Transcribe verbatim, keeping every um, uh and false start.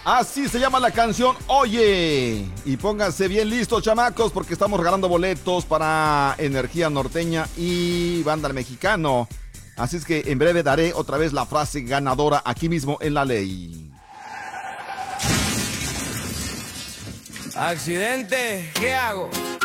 Así se llama la canción, Oye. Y pónganse bien listos, chamacos, porque estamos regalando boletos para Energía Norteña y Banda El Mexicano. Así es que en breve daré otra vez la frase ganadora aquí mismo en La Ley. Accidente, ¿qué hago?